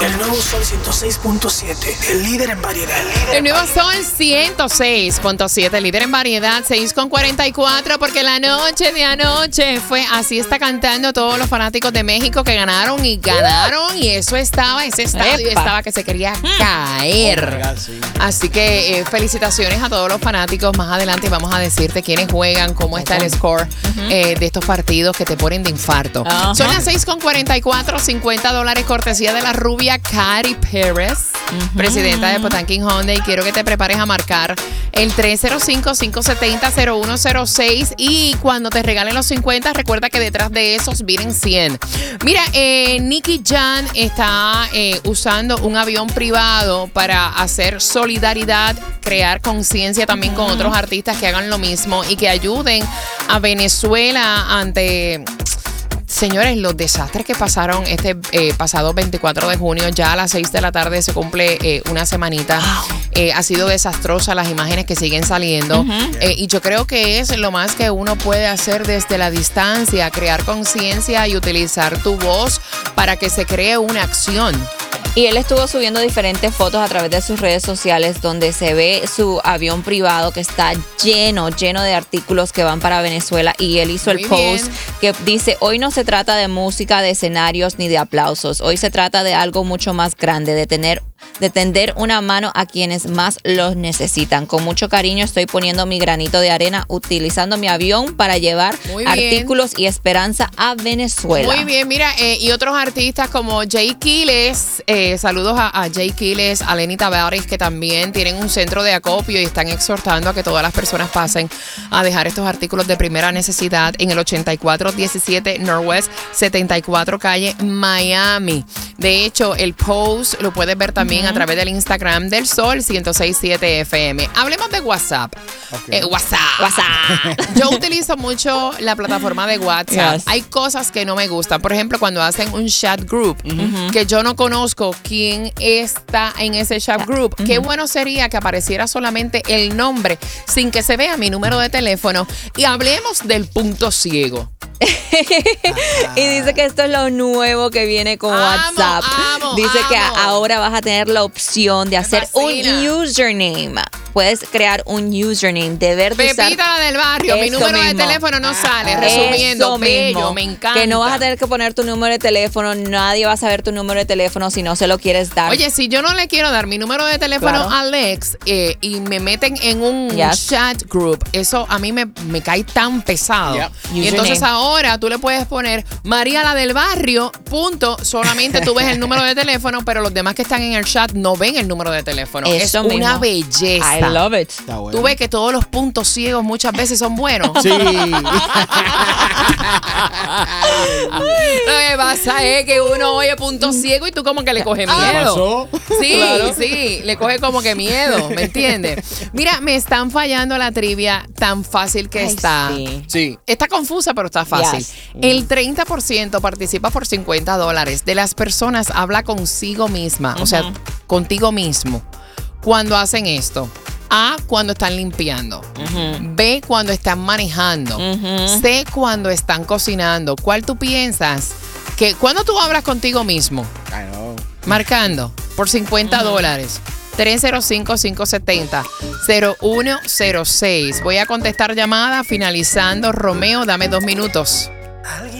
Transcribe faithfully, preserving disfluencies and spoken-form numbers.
El nuevo Sol ciento seis punto siete, el líder en variedad. El, líder el nuevo en variedad. Sol ciento seis punto siete, líder en variedad, seis con cuarenta y cuatro, porque la noche de anoche fue así. Está cantando todos los fanáticos de México que ganaron y ganaron, y eso estaba, ese estadio Epa. estaba que se quería caer. Oh my God, sí. Así que eh, felicitaciones a todos los fanáticos. Más adelante vamos a decirte quiénes juegan, cómo está el score eh, de estos partidos que te ponen de infarto. Ajá. Son las seis con cuarenta y cuatro, cincuenta dólares cortesía de la rubia Cari Pérez, presidenta de Potanquín Hyundai. Quiero que te prepares a marcar el tres cero cinco, cinco siete cero, cero uno cero seis, y cuando te regalen los cincuenta, recuerda que detrás de esos vienen cien. Mira, eh, Nicky Jam está eh, usando un avión privado para hacer solidaridad, crear conciencia también con otros artistas que hagan lo mismo y que ayuden a Venezuela ante... Señores, los desastres que pasaron este eh, pasado veinticuatro de junio, ya a las seis de la tarde se cumple eh, una semanita. Eh, ha sido desastrosa las imágenes que siguen saliendo. Uh-huh. Eh, y yo creo que es lo más que uno puede hacer desde la distancia, crear conciencia y utilizar tu voz para que se cree una acción. Y él estuvo subiendo diferentes fotos a través de sus redes sociales donde se ve su avión privado que está lleno, lleno de artículos que van para Venezuela, y él hizo Muy el post bien. que dice: hoy no se trata de música, de escenarios ni de aplausos, hoy se trata de algo mucho más grande, de tener de tender una mano a quienes más los necesitan. Con mucho cariño estoy poniendo mi granito de arena utilizando mi avión para llevar Muy bien. artículos y esperanza a Venezuela. Muy bien, mira, eh, y otros artistas como Jay Quiles, eh, saludos a, a Jay Quiles, a Lenny Tavares, que también tienen un centro de acopio y están exhortando a que todas las personas pasen a dejar estos artículos de primera necesidad en el ochenta y cuatro diecisiete Northwest setenta y cuatro calle Miami. De hecho, el post lo puedes ver también a través del Instagram del Sol ciento seis punto siete F M. Hablemos de WhatsApp. Okay. Eh, WhatsApp. WhatsApp. Yo utilizo mucho la plataforma de WhatsApp. Yes. Hay cosas que no me gustan. Por ejemplo, cuando hacen un chat group, uh-huh. que yo no conozco quién está en ese chat group. Uh-huh. Qué bueno sería que apareciera solamente el nombre sin que se vea mi número de teléfono. Y hablemos del punto ciego. Y dice que esto es lo nuevo que viene con Amo, WhatsApp. amo, Dice que amo. ahora vas a tener la opción de Me hacer un fascina. username. Puedes crear un username, deber de usar. Pepita la del barrio, mi Eso número de mismo. teléfono no sale. Eso Resumiendo, bello, mismo. me encanta. Que no vas a tener que poner tu número de teléfono, nadie va a saber tu número de teléfono si no se lo quieres dar. Oye, si yo no le quiero dar mi número de teléfono Claro. a Alex eh, y me meten en un Yes. chat group, eso a mí me, me cae tan pesado. Yep. Y Username. entonces ahora tú le puedes poner María la del barrio, punto. Solamente tú ves el número de teléfono, pero los demás que están en el chat no ven el número de teléfono. Eso es una mismo. belleza. I love it. Está bueno. Tú ves que todos los puntos ciegos muchas veces son buenos. Sí. Lo que pasa es que uno oye punto ciego y tú como que le coges ¿Qué miedo. pasó? Sí, Claro. sí, le coge como que miedo, ¿me entiendes? Mira, me están fallando la trivia tan fácil que Ay, está. sí. Sí. Está confusa, pero está fácil. Yes. El treinta por ciento participa por cincuenta dólares. De las personas habla consigo misma, o sea, contigo mismo, cuando hacen esto. A, cuando están limpiando. B, cuando están manejando. C, cuando están cocinando. ¿Cuál tú piensas? Que cuando tú hablas contigo mismo, I know. marcando por cincuenta dólares. tres cero cinco, cinco siete cero, cero uno cero seis. Voy a contestar llamada finalizando. Romeo, dame dos minutos.